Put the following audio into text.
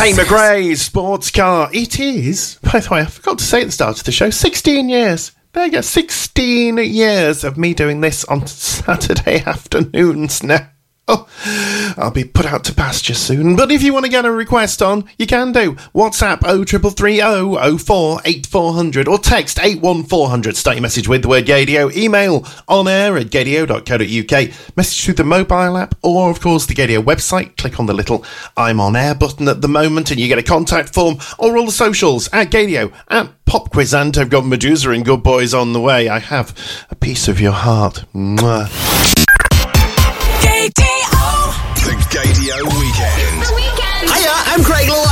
Tate McRae's sports car. It is, by the way, I forgot to say at the start of the show, 16 years. There you go, 16 years of me doing this on Saturday afternoons now. Oh, I'll be put out to pasture soon. But if you want to get a request on, you can do. WhatsApp 0330 04 8400 or text 81400. Start your message with the word Gaydio. Email onair@gaydio.co.uk. Message through the mobile app or, of course, the Gaydio website. Click on the little I'm on air button at the moment and you get a contact form, or all the socials at Gaydio, at Pop Quizant. I've got Medusa and Good Boys on the way. I have a piece of your heart. Mwah. The Gaydio Weekend. It's the weekend. Hiya, I'm Craig Lawler.